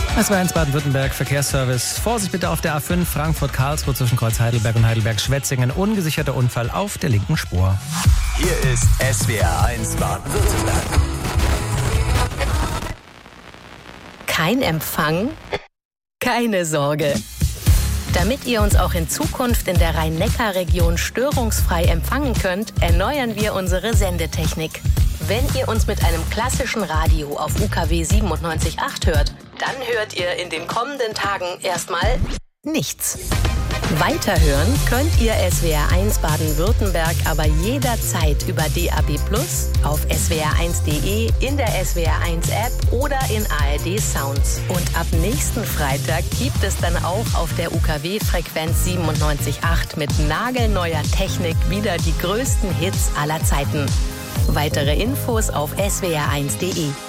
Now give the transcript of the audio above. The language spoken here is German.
Das war 1 Baden-Württemberg Verkehrsservice. Vorsicht bitte auf der A5 Frankfurt-Karlsruhe zwischen Kreuz Heidelberg und Heidelberg-Schwetzingen. Ungesicherter Unfall auf der linken Spur. Hier ist SWR 1 Baden-Württemberg. Kein Empfang? Keine Sorge. Damit ihr uns auch in Zukunft in der Rhein-Neckar-Region störungsfrei empfangen könnt, erneuern wir unsere Sendetechnik. Wenn ihr uns mit einem klassischen Radio auf UKW 97.8 hört, dann hört ihr in den kommenden Tagen erstmal nichts. Weiterhören könnt ihr SWR 1 Baden-Württemberg aber jederzeit über DAB+, auf swr1.de, in der SWR 1 App oder in ARD Sounds. Und ab nächsten Freitag gibt es dann auch auf der UKW-Frequenz 97.8 mit nagelneuer Technik wieder die größten Hits aller Zeiten. Weitere Infos auf swr1.de.